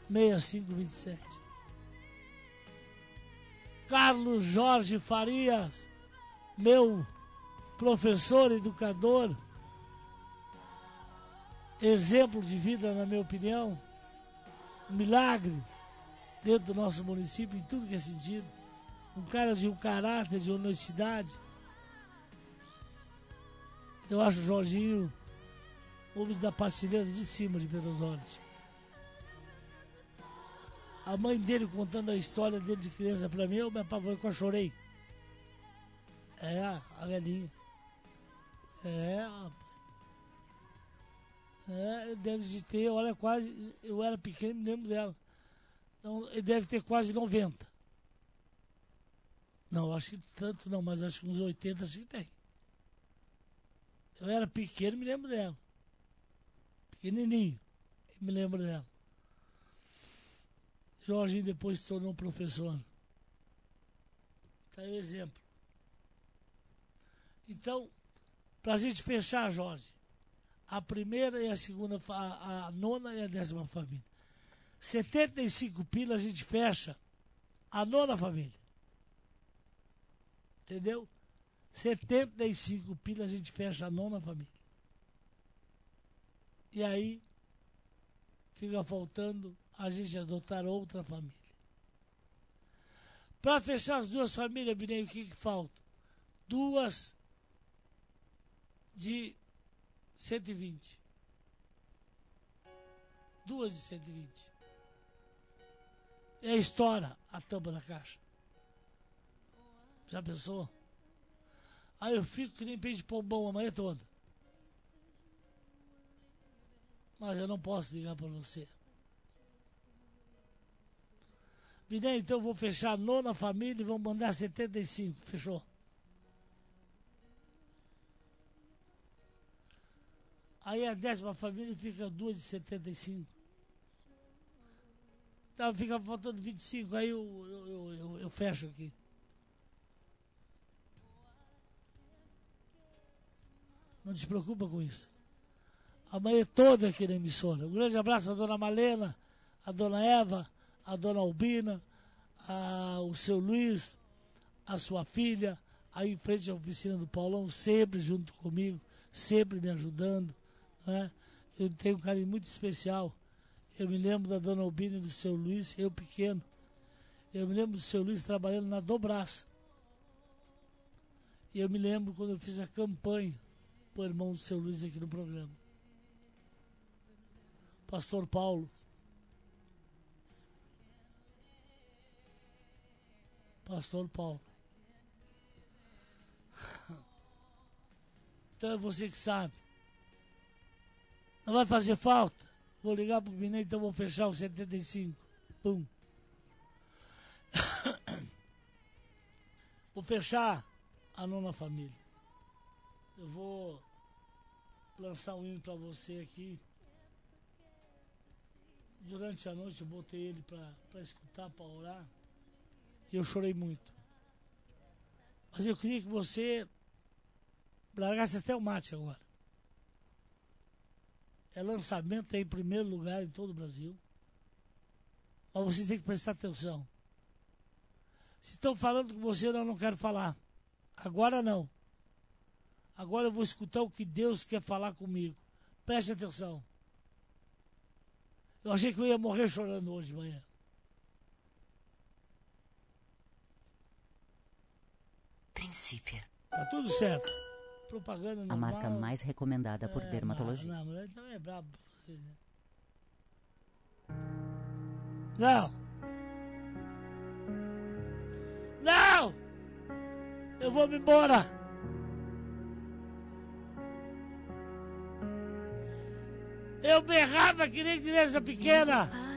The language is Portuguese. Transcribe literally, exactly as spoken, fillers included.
seis cinco dois sete. Carlos Jorge Farias, meu professor, educador, exemplo de vida, na minha opinião, um milagre dentro do nosso município, em tudo que é sentido. Um cara de um caráter, de honestidade. Eu acho o Jorginho homem da partilheira de cima de Pedro Osório. A mãe dele contando a história dele de criança pra mim, eu me apavorei, que eu chorei. É, a velhinha. É, rapaz. É, deve de ter, olha, quase, eu era pequeno, me lembro dela. Então, ele deve ter quase noventa. Não, acho que tanto não, mas acho que uns oitenta acho que tem. Eu era pequeno, me lembro dela. Pequenininho, me lembro dela. Jorginho depois se tornou professor. Tá aí o exemplo. Então, pra gente fechar, Jorge, a primeira e a segunda, a, a nona e a décima família. setenta e cinco pila a gente fecha a nona família. Entendeu? setenta e cinco pila a gente fecha a nona família. E aí fica faltando a gente adotar outra família. Para fechar as duas famílias, Binei, o que, que falta? Duas de cento e vinte. Duas de cento e vinte. E aí estoura a tampa da caixa. Já pensou? Aí eu fico que nem peixe de pombão a manhã toda. Mas eu não posso ligar para você. Binei, então eu vou fechar a nona família e vou mandar setenta e cinco. Fechou? Aí a décima família fica duas de setenta e cinco. Então fica faltando vinte e cinco. Aí eu, eu, eu, eu, eu fecho aqui. Não te preocupa com isso. Amanhã toda aqui na emissora. Um grande abraço à dona Malena, à dona Eva, à dona Albina, ao seu Luiz, à sua filha, aí em frente à oficina do Paulão, sempre junto comigo, sempre me ajudando. Né? Eu tenho um carinho muito especial. Eu me lembro da dona Albina e do seu Luiz, eu pequeno. Eu me lembro do seu Luiz trabalhando na Dobrás. E eu me lembro quando eu fiz a campanha para o irmão do seu Luiz aqui no programa. Pastor Paulo. Pastor Paulo. Então é você que sabe. Não vai fazer falta? Vou ligar pro Binei, então vou fechar os setenta e cinco. Pum. Vou fechar a nona família. Eu vou lançar um hino para você aqui. Durante a noite eu botei ele para escutar, para orar. E eu chorei muito. Mas eu queria que você largasse até o mate agora. É lançamento aí em primeiro lugar em todo o Brasil. Mas você tem que prestar atenção. Se estão falando com você, eu não quero falar. Agora não. Agora eu vou escutar o que Deus quer falar comigo. Preste atenção. Eu achei que eu ia morrer chorando hoje de manhã. Princípio. Tá tudo certo. Propaganda normal. A marca mais recomendada por é, dermatologia. Não, não, então é brabo pra você, né? Não! Não! Eu vou me embora! Eu berrava que nem criança pequena!